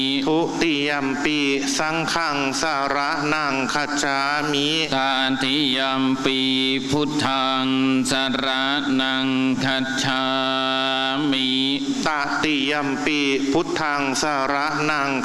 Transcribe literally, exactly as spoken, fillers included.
ทุติยัมปีสังฆังสารนังคัจฉามิตติยัมปีพุทธังสรณังคัจฉามิตติยัมปีพุทธังสารนัง